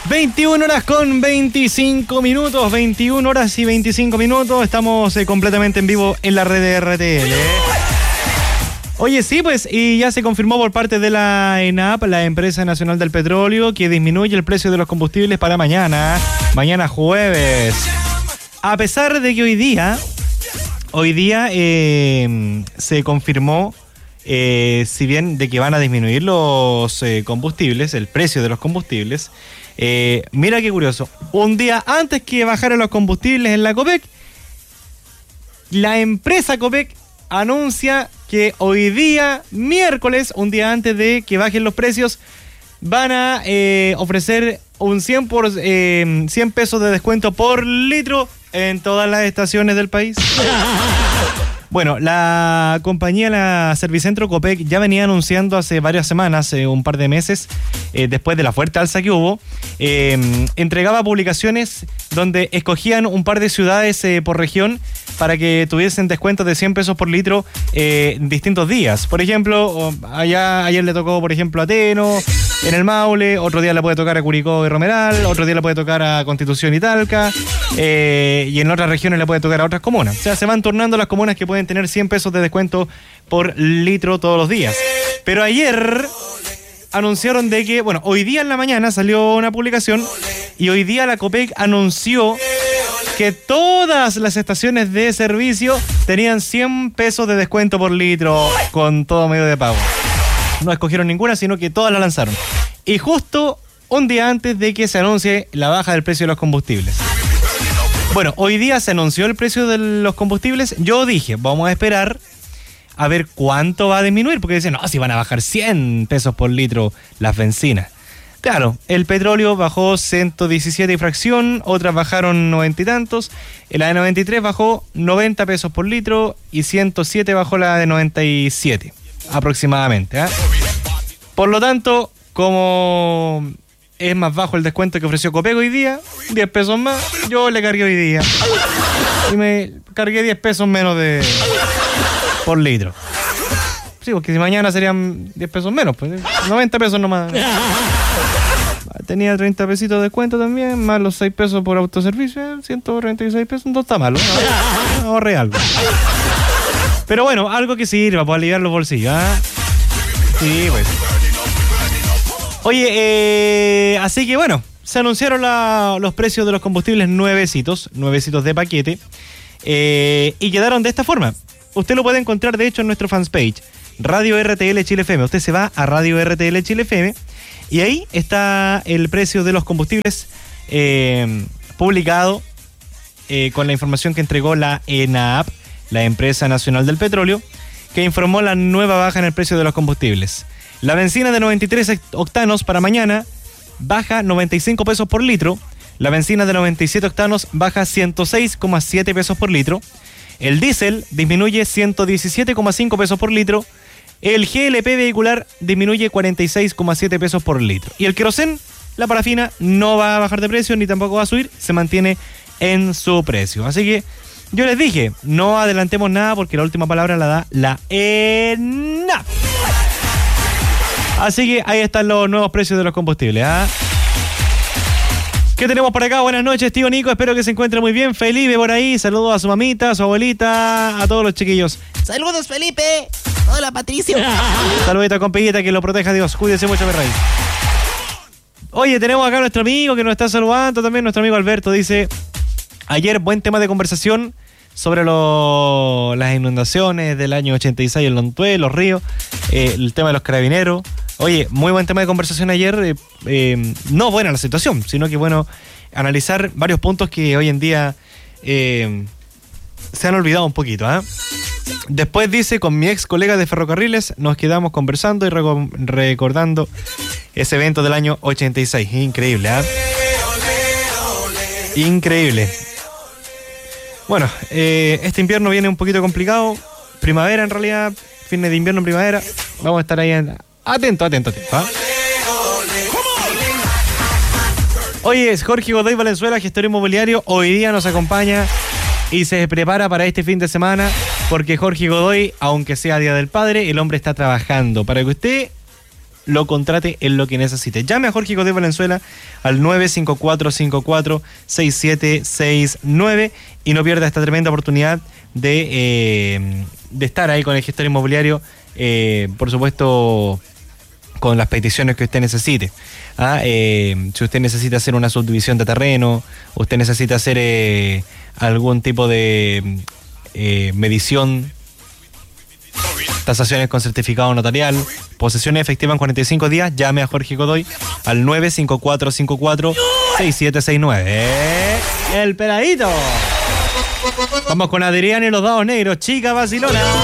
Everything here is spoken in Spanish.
21 horas con 25 minutos, 21 horas y 25 minutos. Estamos completamente en vivo en la red de RTL. Oye, sí, pues, y ya se confirmó por parte de la ENAP, la Empresa Nacional del Petróleo, que disminuye el precio de los combustibles para mañana jueves. A pesar de que hoy día se confirmó, si bien de que van a disminuir los combustibles, el precio de los combustibles. Mira qué curioso, un día antes que bajaran los combustibles en la Copec, la empresa Copec anuncia que hoy día, miércoles, un día antes de que bajen los precios, van a ofrecer un 100 pesos de descuento por litro en todas las estaciones del país. Bueno, la compañía, la Servicentro Copec, ya venía anunciando hace varias semanas, un par de meses, después de la fuerte alza que hubo, entregaba publicaciones donde escogían un par de ciudades por región para que tuviesen descuentos de 100 pesos por litro distintos días. Por ejemplo, ayer le tocó, por ejemplo, a Teno, en el Maule, otro día le puede tocar a Curicó y Romeral, otro día le puede tocar a Constitución y Talca, y en otras regiones le puede tocar a otras comunas. O sea, se van turnando las comunas que pueden tener 100 pesos de descuento por litro todos los días. Pero ayer anunciaron de que, bueno, hoy día en la mañana salió una publicación y hoy día la Copec anunció que todas las estaciones de servicio tenían 100 pesos de descuento por litro con todo medio de pago. No escogieron ninguna, sino que todas la lanzaron. Y justo un día antes de que se anuncie la baja del precio de los combustibles. Bueno, hoy día se anunció el precio de los combustibles. Yo dije, vamos a esperar a ver cuánto va a disminuir, porque dicen, no, si van a bajar 100 pesos por litro las bencinas. Claro, el petróleo bajó 117 y fracción, otras bajaron 90 y tantos, la de 93 bajó 90 pesos por litro y 107 bajó la de 97 aproximadamente, ¿eh? Por lo tanto, como es más bajo el descuento que ofreció Copec hoy día, 10 pesos más, yo le cargué hoy día y me cargué 10 pesos menos por litro. Sí, porque si mañana serían 10 pesos menos, pues 90 pesos nomás. Tenía 30 pesitos de descuento también, más los 6 pesos por autoservicio, 136 pesos, no está malo, ¿no? Ahorré algo. Pero bueno, algo que sirva para aliviar los bolsillos, ¿eh? Sí, pues. Oye, así que bueno, se anunciaron los precios de los combustibles nuevecitos de paquete, y quedaron de esta forma. Usted lo puede encontrar, de hecho, en nuestro fanpage, Radio RTL Chile FM. Usted se va a Radio RTL Chile FM y ahí está el precio de los combustibles publicado con la información que entregó la ENAP, la Empresa Nacional del Petróleo, que informó la nueva baja en el precio de los combustibles. La bencina de 93 octanos para mañana baja 95 pesos por litro. La bencina de 97 octanos baja 106,7 pesos por litro. El diésel disminuye 117,5 pesos por litro. El GLP vehicular disminuye 46,7 pesos por litro. Y el querosén, la parafina, no va a bajar de precio ni tampoco va a subir, se mantiene en su precio. Así que yo les dije, no adelantemos nada porque la última palabra la da la ENAP. Así que ahí están los nuevos precios de los combustibles, ¿ah? ¿Qué tenemos por acá? Buenas noches, tío Nico, espero que se encuentre muy bien. Felipe por ahí, saludos a su mamita, a su abuelita, a todos los chiquillos. Saludos, Felipe. Hola, Patricio. Saludito con Pellita, que lo proteja Dios. Cuídense mucho, mi rey. Oye, tenemos acá a nuestro amigo que nos está saludando también, nuestro amigo Alberto. Dice, ayer buen tema de conversación sobre las inundaciones del año 86 en Lontué, los ríos, el tema de los carabineros. Oye, muy buen tema de conversación ayer. No buena la situación, sino que bueno, analizar varios puntos que hoy en día se han olvidado un poquito, ¿eh? Después dice, con mi ex colega de ferrocarriles nos quedamos conversando y recordando ese evento del año 86. Increíble, ¿eh? Increíble. Bueno, este invierno viene un poquito complicado. Primavera en realidad, fines de invierno, primavera. Vamos a estar ahí atento, ¿eh? Oye, es Jorge Godoy Valenzuela, gestor inmobiliario. Hoy día nos acompaña y se prepara para este fin de semana, porque Jorge Godoy, aunque sea Día del Padre, el hombre está trabajando para que usted lo contrate en lo que necesite. Llame a Jorge Godoy Valenzuela al 954-54-6769 y no pierda esta tremenda oportunidad de estar ahí con el gestor inmobiliario, por supuesto, con las peticiones que usted necesite. Si usted necesita hacer una subdivisión de terreno, usted necesita hacer algún tipo de medición, tasaciones con certificado notarial, posesiones efectivas en 45 días, llame a Jorge Godoy al 954-54-6769. El peladito. Vamos con Adrián y los dados negros, chica vacilona.